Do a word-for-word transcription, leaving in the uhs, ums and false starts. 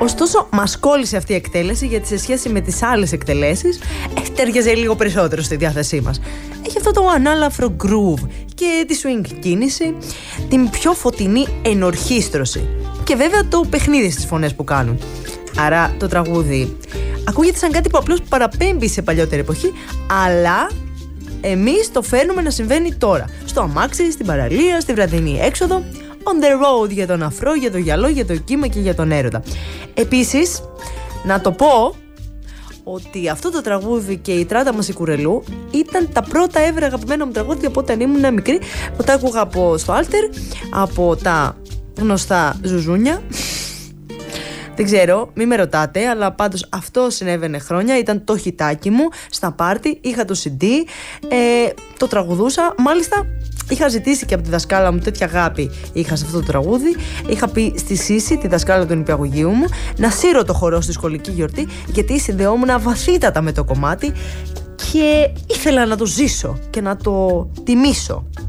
Ωστόσο, μας κόλλησε αυτή η εκτέλεση, γιατί σε σχέση με τις άλλες εκτελέσεις τέριαζε λίγο περισσότερο στη διάθεσή μας. Έχει αυτό το ανάλαφρο groove και τη swing κίνηση, την πιο φωτεινή ενορχήστρωση και βέβαια το παιχνίδι στις φωνές που κάνουν. Άρα το τραγούδι ακούγεται σαν κάτι που απλώς παραπέμπει σε παλιότερη εποχή, αλλά εμείς το φέρνουμε να συμβαίνει τώρα. Στο αμάξι, στην παραλία, στη βραδινή έξοδο, on the road, για τον αφρό, για το γυαλό, για το κύμα και για τον έρωτα. Επίσης, να το πω ότι αυτό το τραγούδι και η Τράτα μας η Κουρελού ήταν τα πρώτα ever αγαπημένα μου τραγούδια από όταν ήμουν μικρή, που τα άκουγα από στο Alter, από τα γνωστά ζουζούνια. Δεν ξέρω, μη με ρωτάτε, αλλά πάντως αυτό συνέβαινε χρόνια. Ήταν το χιτάκι μου στα πάρτι, είχα το σι ντι, ε, το τραγουδούσα. Μάλιστα είχα ζητήσει και από τη δασκάλα μου, τέτοια αγάπη είχα σε αυτό το τραγούδι. Είχα πει στη Σύση, τη δασκάλα του νηπιαγωγείου μου, να σύρω το χορό στη σχολική γιορτή, γιατί συνδεόμουν βαθύτατα με το κομμάτι και ήθελα να το ζήσω και να το τιμήσω.